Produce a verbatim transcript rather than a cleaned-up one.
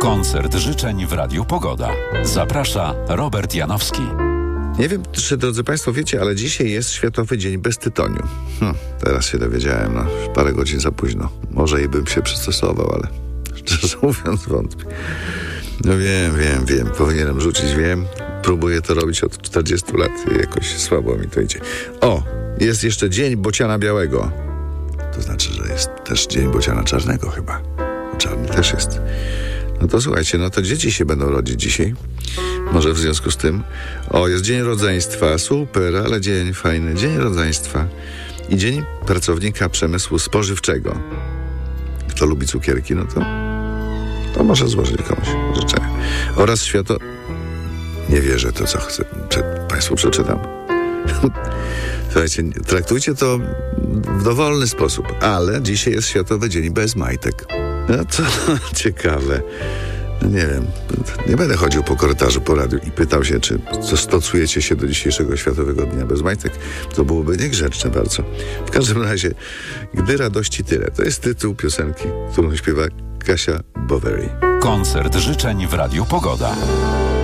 Koncert życzeń w Radiu Pogoda. Zaprasza Robert Janowski. Nie wiem, czy drodzy Państwo wiecie, ale dzisiaj jest Światowy Dzień bez tytoniu. Hm, teraz się dowiedziałem, no, parę godzin za późno. Może i bym się przystosował, ale szczerze mówiąc wątpię. No wiem, wiem, wiem, powinienem rzucić, wiem. Próbuję to robić od czterdziestu lat i jakoś słabo mi to idzie. O, jest jeszcze Dzień Bociana Białego. To znaczy, że jest też Dzień Bociana Czarnego chyba. Czarny też jest. No to słuchajcie, no to dzieci się będą rodzić dzisiaj. Może w związku z tym. O, jest Dzień Rodzeństwa. Super, ale dzień fajny. Dzień Rodzeństwa. I Dzień Pracownika Przemysłu Spożywczego. Kto lubi cukierki, no to to może złożyć komuś życzenia. Oraz święto... Nie wierzę to, co chcę. Prze- Państwu przeczytam. Słuchajcie, traktujcie to w dowolny sposób, ale dzisiaj jest Światowy Dzień bez majtek. No to ciekawe. No nie wiem, nie będę chodził po korytarzu, po radiu i pytał się, czy stosujecie się do dzisiejszego Światowego Dnia bez majtek. To byłoby niegrzeczne bardzo. W każdym razie, Gdy radości tyle. To jest tytuł piosenki, którą śpiewa Kasia Boweri. Koncert życzeń w Radiu Pogoda.